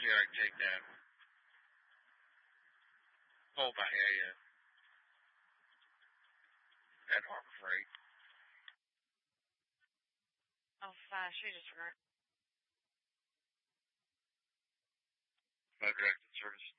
here, I can take that. Hold my area at Harbor Freight. Oh, she just forgot. My directed service.